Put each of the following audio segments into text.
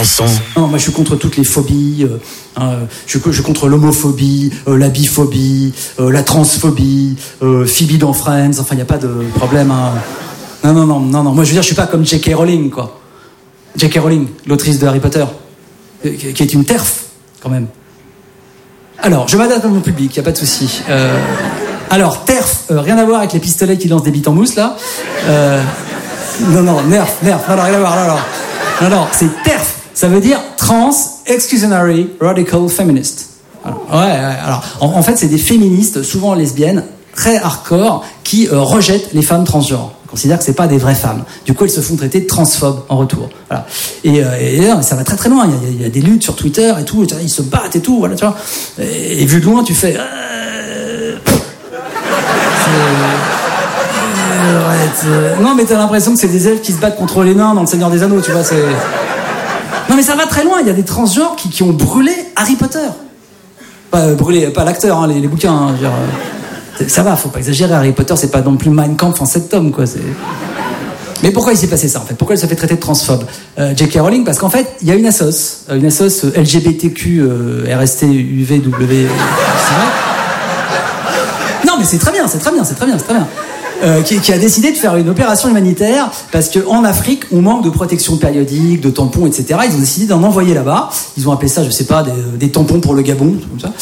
Non, moi je suis contre toutes les phobies. Je suis contre l'homophobie, la biphobie, la transphobie, Phoebe dans Friends. Enfin, il n'y a pas de problème. Hein. Non. Moi, je veux dire, je suis pas comme J.K. Rowling, quoi. J.K. Rowling, l'autrice de Harry Potter, qui est une TERF, quand même. Alors, je m'adapte à mon public, il n'y a pas de souci. Alors, TERF, rien à voir avec les pistolets qui lancent des bites en mousse, là. Non, NERF, rien à voir, non, c'est TERF. Ça veut dire Trans Exclusionary Radical Feminist. Alors, en fait, c'est des féministes, souvent lesbiennes, très hardcore, qui rejettent les femmes transgenres. Ils considèrent que c'est pas des vraies femmes. Du coup, elles se font traiter de transphobes en retour. Voilà. Et ça va très très loin. Il y a des luttes sur Twitter et tout. Ils se battent et tout. Voilà, tu vois. Et vu de loin, tu fais. Non, mais t'as l'impression que c'est des elfes qui se battent contre les nains dans Le Seigneur des Anneaux. Tu vois, c'est. Non, mais ça va très loin. Il y a des transgenres qui ont brûlé Harry Potter. Brûlé, pas l'acteur, hein, les bouquins. Hein, je veux dire, ça va, faut pas exagérer. Harry Potter, c'est pas non plus Mein Kampf en 7 tomes, quoi. Mais pourquoi il s'est passé ça, en fait? Pourquoi elle se fait traiter de transphobe? J.K. Rowling, parce qu'en fait, il y a une assoce LGBTQ, RST, UVW. Non, mais c'est très bien. Qui a décidé de faire une opération humanitaire parce qu'en Afrique, on manque de protection périodique, de tampons, etc. Ils ont décidé d'en envoyer là-bas. Ils ont appelé ça, je sais pas, des tampons pour le Gabon, comme ça.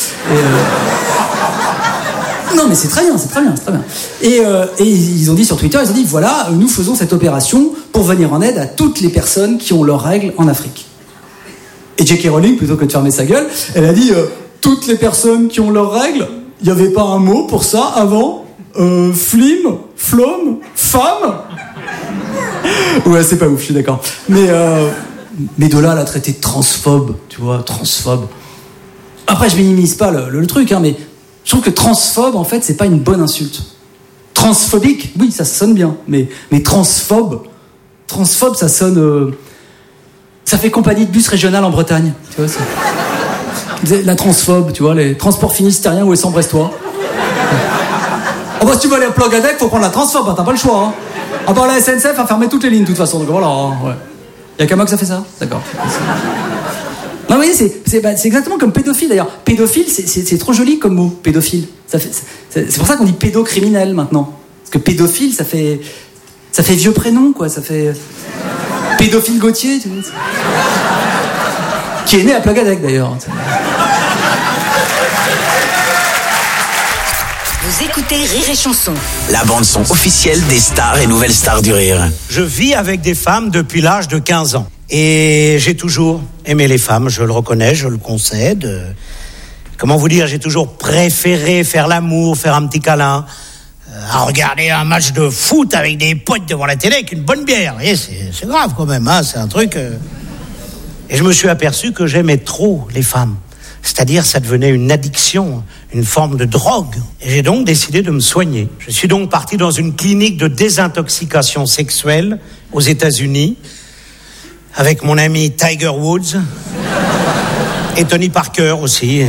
Non, mais c'est très bien. Et ils ont dit sur Twitter, voilà, nous faisons cette opération pour venir en aide à toutes les personnes qui ont leurs règles en Afrique. Et J.K. Rowling, plutôt que de fermer sa gueule, elle a dit, toutes les personnes qui ont leurs règles, il n'y avait pas un mot pour ça avant? Flim, flom, femme. Ouais, c'est pas ouf, je suis d'accord. Mais de là à la traiter de transphobe, tu vois, transphobe. Après, je minimise pas le truc, hein, mais je trouve que transphobe, en fait, c'est pas une bonne insulte. Transphobique, oui, ça sonne bien, mais transphobe, ça sonne. Ça fait compagnie de bus régional en Bretagne, tu vois. La transphobe, tu vois, les transports finistériens ou les brestois. Ah bah si tu veux aller à Plogadec, faut prendre la transphobe, hein, t'as pas le choix. Hein. Ah bah la SNCF a fermé toutes les lignes de toute façon, donc voilà. Hein, ouais. Y'a qu'à moi que ça fait ça? D'accord. Non, vous voyez, c'est exactement comme pédophile d'ailleurs. Pédophile, c'est trop joli comme mot, pédophile. C'est pour ça qu'on dit pédocriminel maintenant. Parce que pédophile, ça fait vieux prénom, quoi. Ça fait. Pédophile Gauthier, tu vois. Qui est né à Plogadec d'ailleurs. Vous écoutez Rire et Chanson. La bande-son officielle des stars et nouvelles stars du rire. Je vis avec des femmes depuis l'âge de 15 ans. Et j'ai toujours aimé les femmes, je le reconnais, je le concède. Comment vous dire, j'ai toujours préféré faire l'amour, faire un petit câlin, à regarder un match de foot avec des potes devant la télé avec une bonne bière. Et c'est grave quand même, hein, c'est un truc... Et je me suis aperçu que j'aimais trop les femmes. C'est-à-dire, ça devenait une addiction, une forme de drogue. Et j'ai donc décidé de me soigner. Je suis donc parti dans une clinique de désintoxication sexuelle aux États-Unis avec mon ami Tiger Woods et Tony Parker aussi.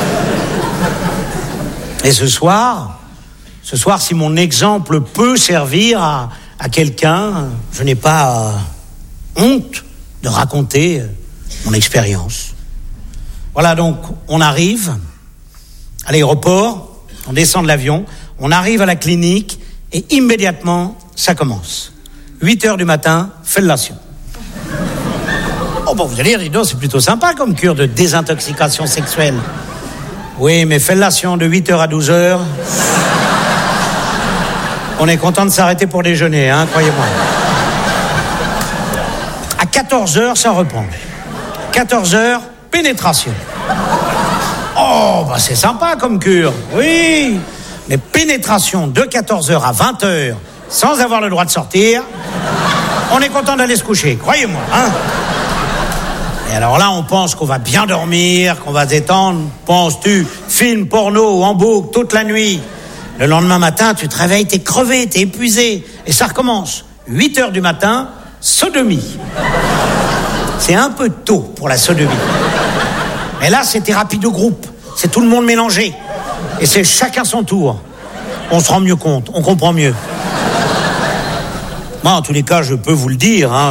Et ce soir, si mon exemple peut servir à quelqu'un, je n'ai pas honte de raconter mon expérience. Voilà, donc, on arrive à l'aéroport, on descend de l'avion, on arrive à la clinique et immédiatement, ça commence. 8h du matin, fellation. Oh, bon, vous allez dire, dis donc, c'est plutôt sympa comme cure de désintoxication sexuelle. Oui, mais fellation de 8h à 12h, on est content de s'arrêter pour déjeuner, hein, croyez-moi. À 14h, ça reprend. 14h, pénétration. Oh, bah c'est sympa comme cure. Oui. Mais pénétration de 14h à 20h, sans avoir le droit de sortir, on est content d'aller se coucher, croyez-moi, hein. Et alors là, on pense qu'on va bien dormir, qu'on va se détendre. Penses-tu, film porno en boucle toute la nuit. Le lendemain matin, tu te réveilles, t'es crevé, t'es épuisé. Et ça recommence. 8h du matin, sodomie. C'est un peu tôt pour la sodomie. Mais là, c'est thérapie de groupe. C'est tout le monde mélangé. Et c'est chacun son tour. On se rend mieux compte, on comprend mieux. Moi, en tous les cas, je peux vous le dire, hein.